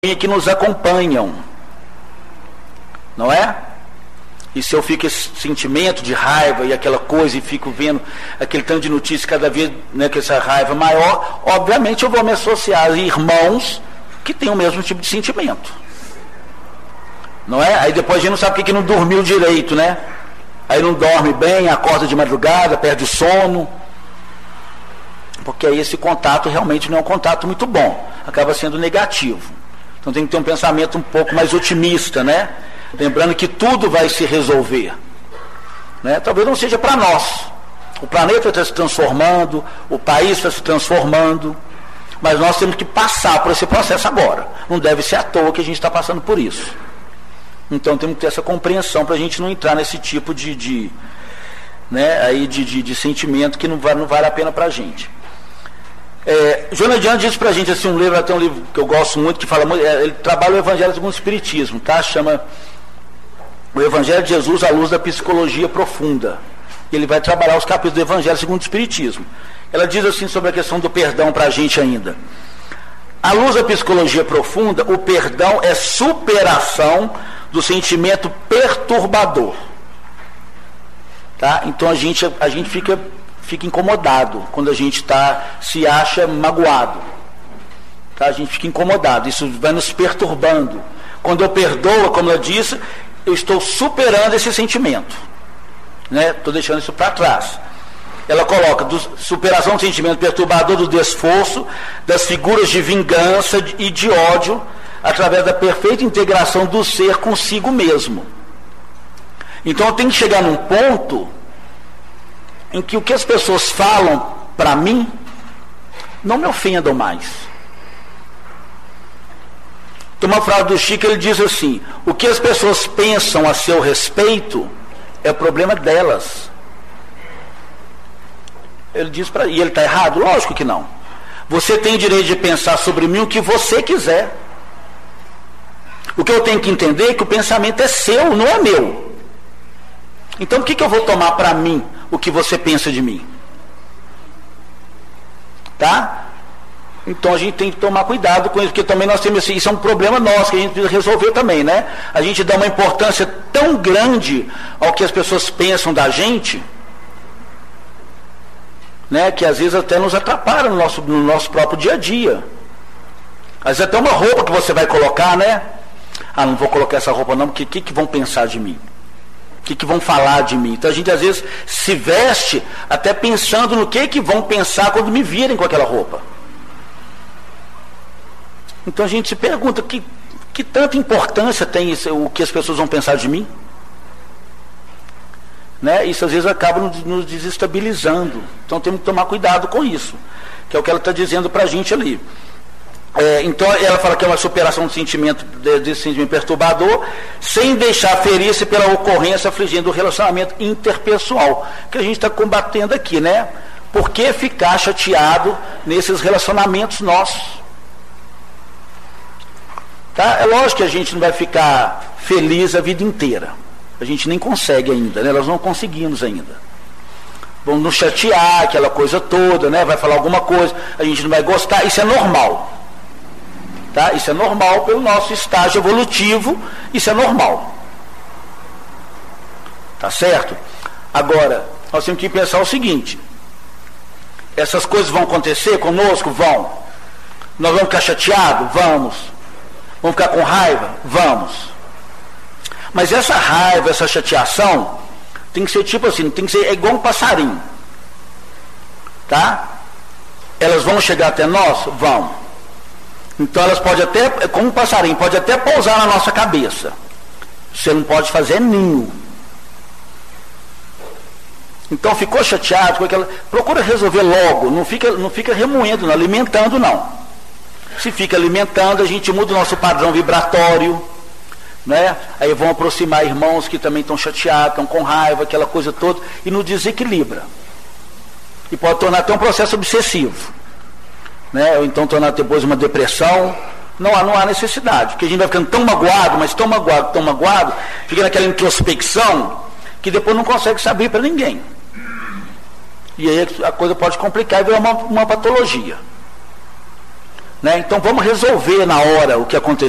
que nos acompanham, não é? E se eu fico esse sentimento de raiva e aquela coisa e fico vendo aquele tanto de notícias cada vez, né, com essa raiva maior, obviamente eu vou me associar a irmãos que têm o mesmo tipo de sentimento, não é? Aí depois a gente não sabe porque que não dormiu direito, né? Aí não dorme bem, acorda de madrugada, perde o sono, porque aí esse contato realmente não é um contato muito bom, acaba sendo negativo. Então tem que ter um pensamento um pouco mais otimista, né? Lembrando que tudo vai se resolver, né? Talvez não seja para nós, o planeta está se transformando, o país está se transformando, mas nós temos que passar por esse processo agora, não deve ser à toa que a gente está passando por isso. Então temos que ter essa compreensão para a gente não entrar nesse tipo de sentimento que não vale a pena para a gente. Joana de Anjos disse para a gente assim, um livro que eu gosto muito, que fala muito, ele trabalha o Evangelho segundo o Espiritismo, tá? Chama o Evangelho de Jesus à luz da psicologia profunda. Ele vai trabalhar os capítulos do Evangelho segundo o Espiritismo. Ela diz assim sobre a questão do perdão para a gente ainda. À luz da psicologia profunda, o perdão é superação do sentimento perturbador. Tá? Então a gente fica incomodado quando a gente se acha magoado. Tá? A gente fica incomodado, isso vai nos perturbando. Quando eu perdoo, como ela disse, eu estou superando esse sentimento. Estou deixando isso para trás. Ela coloca superação do sentimento perturbador, do desforço, das figuras de vingança e de ódio, através da perfeita integração do ser consigo mesmo. Então eu tenho que chegar num ponto em que o que as pessoas falam para mim não me ofendam mais. Tem uma frase do Chico, ele diz assim: o que as pessoas pensam a seu respeito é o problema delas. Ele diz e ele está errado? Lógico que não. Você tem o direito de pensar sobre mim o que você quiser. O que eu tenho que entender é que o pensamento é seu, não é meu. Então por que eu vou tomar para mim o que você pensa de mim? Tá? Então a gente tem que tomar cuidado com isso, porque também nós temos isso é um problema nosso, que a gente precisa resolver também, né? A gente dá uma importância tão grande ao que as pessoas pensam da gente, né? Que às vezes até nos atrapalha no nosso próprio dia a dia. Às vezes até uma roupa que você vai colocar, né? Ah, não vou colocar essa roupa não, porque o que vão pensar de mim? O que vão falar de mim? Então a gente às vezes se veste até pensando no que vão pensar quando me virem com aquela roupa. Então a gente se pergunta, que tanta importância tem isso, o que as pessoas vão pensar de mim? Né? Isso às vezes acaba nos desestabilizando. Então temos que tomar cuidado com isso, que é o que ela está dizendo para a gente ali. Então ela fala que é uma superação do sentimento, desse sentimento perturbador, sem deixar ferir-se pela ocorrência afligindo o relacionamento interpessoal, que a gente está combatendo aqui, né? Por que ficar chateado nesses relacionamentos nossos? Tá? É lógico que a gente não vai ficar feliz a vida inteira. A gente nem consegue ainda, né? Nós não conseguimos ainda. Vão nos chatear, aquela coisa toda, né? Vai falar alguma coisa, a gente não vai gostar, isso é normal. Tá? Isso é normal pelo nosso estágio evolutivo, isso é normal. Tá certo? Agora, nós temos que pensar o seguinte: essas coisas vão acontecer conosco? Vão. Nós vamos ficar chateados? Vamos. Vamos ficar com raiva? Vamos. Mas essa raiva, essa chateação, tem que ser tipo assim, tem que ser igual um passarinho. Tá? Elas vão chegar até nós? Vão. Então elas podem até, como um passarinho, pode até pousar na nossa cabeça. Você não pode fazer ninho. Então ficou chateado com aquela. Procura resolver logo, não fica remoendo, não, alimentando não. Se fica alimentando, a gente muda o nosso padrão vibratório, né? Aí vão aproximar irmãos que também estão chateados, estão com raiva, aquela coisa toda, e nos desequilibra. E pode tornar até um processo obsessivo. Né? Ou então tornar depois uma depressão. Não há necessidade, porque a gente vai ficando tão magoado, mas tão magoado, fica naquela introspecção que depois não consegue se abrir para ninguém. E aí a coisa pode complicar e virar uma patologia. Né? Então vamos resolver na hora o que aconteceu.